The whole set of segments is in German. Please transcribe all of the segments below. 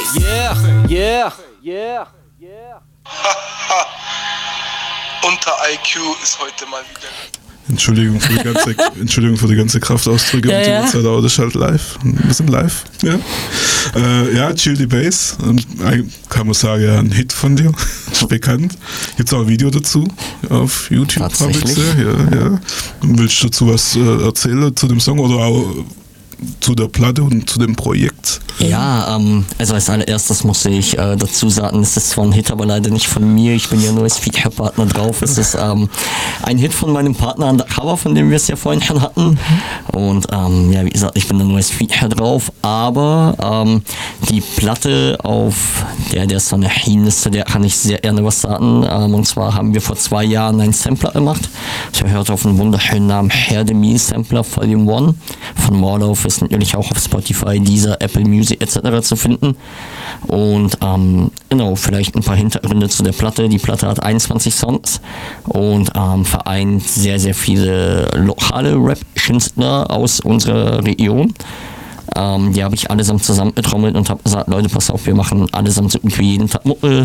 Unter IQ ist heute mal wieder. Entschuldigung für die ganze Kraftausdrücke und die Uhrzeit, aber das ist halt live. Wir sind live. Ja, Chill the Bass. Kann man sagen, ja, ein Hit von dir. Bekannt. Gibt es auch ein Video dazu auf YouTube. Tatsächlich? Ja. Willst du dazu was erzählen zu dem Song oder auch zu der Platte und zu dem Projekt? Ja, also als allererstes muss ich dazu sagen, es ist zwar ein Hit, aber leider nicht von mir. Ich bin ja nur als Feature-Partner drauf. Es ist ein Hit von meinem Partner Undercover, von dem wir es ja vorhin schon hatten. Und ja, wie gesagt, ich bin da nur als Feature drauf. Aber die Platte, auf der Song erschienen ist, zu der kann ich sehr gerne was sagen. Und zwar haben wir vor 2 Jahren einen Sampler gemacht. Der hört auf einen wunderschönen Namen Herdemil Sampler Volume 1 von Warlow. Ist natürlich auch auf Spotify, Deezer, Apple Music etc. zu finden. Und genau, vielleicht ein paar Hintergründe zu der Platte. Die Platte hat 21 Songs und vereint sehr, sehr viele lokale Rap-Künstler aus unserer Region. Die habe ich allesamt zusammengetrommelt und habe gesagt, Leute, pass auf, wir machen allesamt so irgendwie jeden Tag Mucke.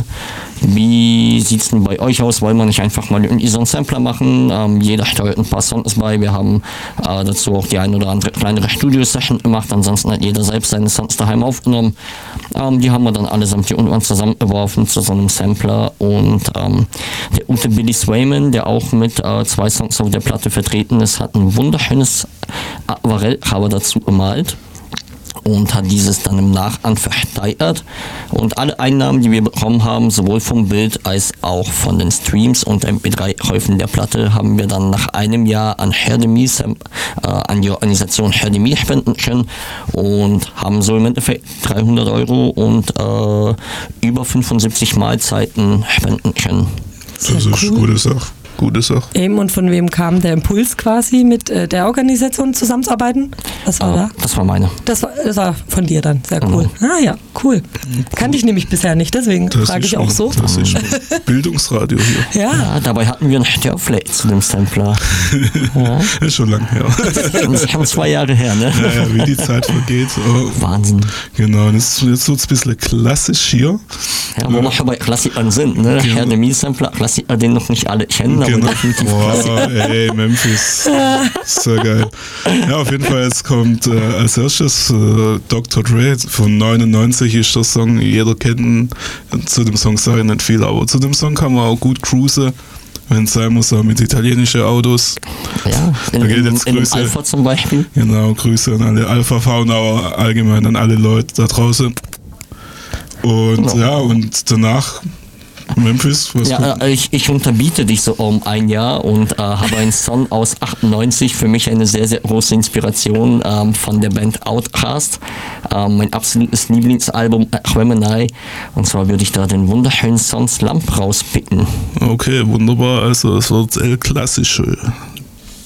Wie sieht's denn bei euch aus? Wollen wir nicht einfach mal irgendwie so einen Sampler machen? Jeder steuert ein paar Songs bei. Wir haben dazu auch die ein oder andere kleinere Studio-Session gemacht. Ansonsten hat jeder selbst seine Songs daheim aufgenommen. Die haben wir dann allesamt hier irgendwann zusammengeworfen zu so einem Sampler. Und der gute Billy Swayman, der auch mit 2 Songs auf der Platte vertreten ist, hat ein wunderschönes Aquarellcover dazu gemalt und hat dieses dann im Nachhinein versteigert. Und alle Einnahmen, die wir bekommen haben, sowohl vom Bild als auch von den Streams und MP3-Käufen der Platte, haben wir dann nach einem Jahr an Herdemil, an die Organisation Herdemil spenden können und haben so im Endeffekt 300 € und über 75 Mahlzeiten spenden können. Das ist eine gute Sache. Eben, und von wem kam der Impuls quasi, mit der Organisation zusammenzuarbeiten? Was war da? Das war meine. Das war von dir dann, sehr cool. Ah ja, cool. Kannte ich nämlich bisher nicht, deswegen frage ich auch so. Das ist Bildungsradio hier. Ja, dabei hatten wir ein Störflake zu dem Sampler. Ja. Ist schon lang her. Das ist schon 2 Jahre her, ne? Ja, wie die Zeit vergeht. Wahnsinn. Genau, und jetzt wird es ein bisschen klassisch hier. Ja, wo wir schon bei Klassikern sind, ne? Genau. Herdemil Sampler, Klassiker, den noch nicht alle kennen, aber definitiv Klassiker. Ey, Memphis. Sehr geil. Ja, auf jeden Fall, jetzt kommt als erstes Dr. Dre von 99 ist der Song, jeder kennt ihn. Zu dem Song sage ich nicht viel, aber zu dem Song kann man auch gut cruisen, wenn es sein muss, auch mit italienischen Autos. Ja, in Alpha zum Beispiel. Genau, Grüße an alle Alpha-Fahrer, aber allgemein an alle Leute da draußen. Und genau. Ja, und danach Memphis, was ich unterbiete dich so um 1 Jahr und habe einen Song aus 98, für mich eine sehr, sehr große Inspiration von der Band Outkast. Mein absolutes Lieblingsalbum Aquemini, und zwar würde ich da den wunderschönen Song Slump rauspicken. Okay, wunderbar, also es wird El Classico.